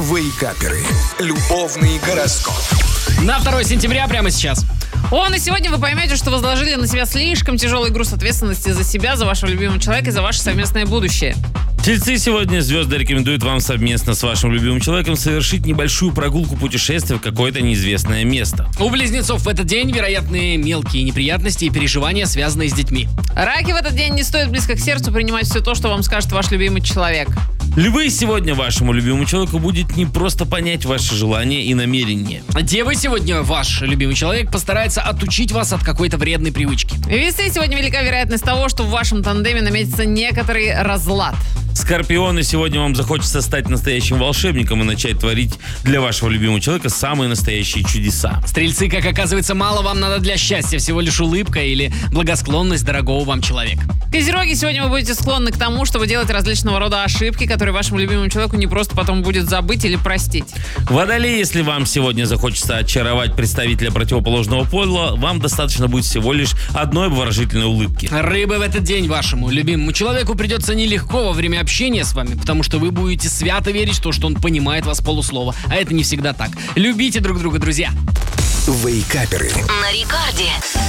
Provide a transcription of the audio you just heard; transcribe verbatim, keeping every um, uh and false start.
Вейкаперы. Любовный гороскоп. На второе сентября прямо сейчас. О, на сегодня вы поймете, что возложили на себя слишком тяжелый груз ответственности за себя, за вашего любимого человека и за ваше совместное будущее. Тельцы, сегодня звезды рекомендуют вам совместно с вашим любимым человеком совершить небольшую прогулку путешествия в какое-то неизвестное место. У близнецов в этот день вероятны мелкие неприятности и переживания, связанные с детьми. Раки, в этот день не стоит близко к сердцу принимать все то, что вам скажет ваш любимый человек. Львы, сегодня вашему любимому человеку будет не просто понять ваши желания и намерения. Девы, сегодня ваш любимый человек постарается отучить вас от какой-то вредной привычки. Весы, сегодня велика вероятность того, что в вашем тандеме наметится некоторый разлад. Скорпионы, сегодня вам захочется стать настоящим волшебником и начать творить для вашего любимого человека самые настоящие чудеса. Стрельцы, как оказывается, мало вам надо для счастья, всего лишь улыбка или благосклонность дорогого вам человека. Козероги, сегодня вы будете склонны к тому, чтобы делать различного рода ошибки, которые вашему любимому человеку не просто потом будет забыть или простить. Водолей, если вам сегодня захочется очаровать представителя противоположного пола, вам достаточно будет всего лишь одной обворожительной улыбки. Рыбы, в этот день вашему любимому человеку придется нелегко во время общения с вами, потому что вы будете свято верить в то, что он понимает вас полуслова. А это не всегда так. Любите друг друга, друзья. Вейкаперы. На рекорде.